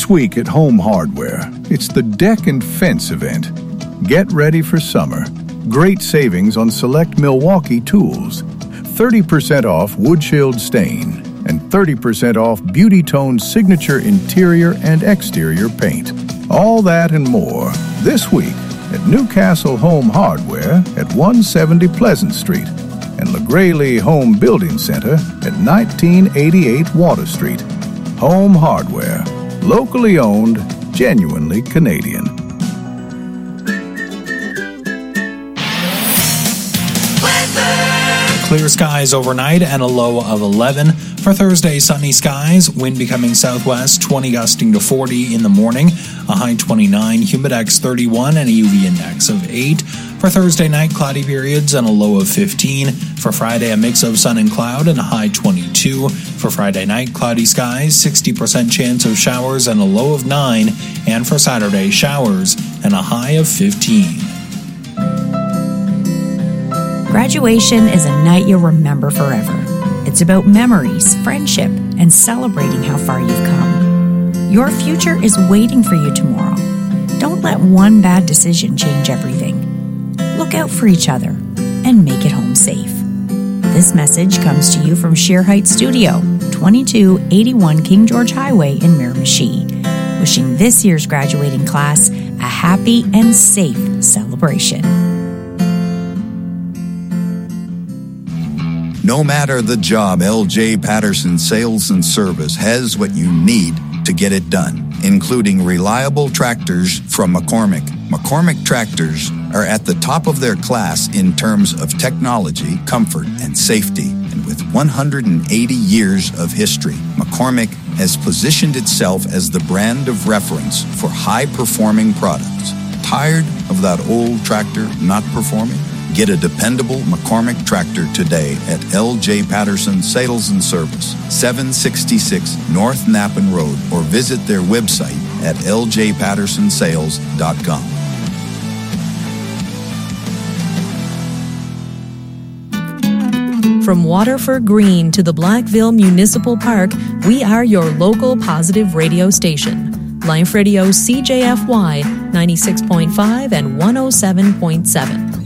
This week at Home Hardware, it's the Deck and Fence event. Get ready for summer. Great savings on select Milwaukee tools. 30% off Wood Shield Stain and 30% off Beauty Tone Signature Interior and Exterior Paint. All that and more this week at Newcastle Home Hardware at 170 Pleasant Street and LaGraylee Home Building Center at 1988 Water Street. Home Hardware. Locally owned, genuinely Canadian. Clear skies overnight and a low of 11. For Thursday, sunny skies, wind becoming southwest, 20 gusting to 40 in the morning, a high 29, humidex 31, and a UV index of 8. For Thursday night, cloudy periods and a low of 15. For Friday, a mix of sun and cloud and a high 22. For Friday night, cloudy skies, 60% chance of showers and a low of 9. And for Saturday, showers and a high of 15. Graduation is a night you'll remember forever. It's about memories, friendship, and celebrating how far you've come. Your future is waiting for you tomorrow. Don't let one bad decision change everything. Look out for each other and make it home safe. This message comes to you from Sheer Heights Studio, 2281 King George Highway in Miramichi, wishing this year's graduating class a happy and safe celebration. No matter the job, LJ Patterson Sales and Service has what you need to get it done, including reliable tractors from McCormick. McCormick tractors are at the top of their class in terms of technology, comfort, and safety. And with 180 years of history, McCormick has positioned itself as the brand of reference for high-performing products. Tired of that old tractor not performing? Get a dependable McCormick tractor today at LJ Patterson Sales and Service, 766 North Nappen Road, or visit their website at ljpattersonsales.com. From Waterford Green to the Blackville Municipal Park, we are your local positive radio station. Life Radio CJFY 96.5 and 107.7.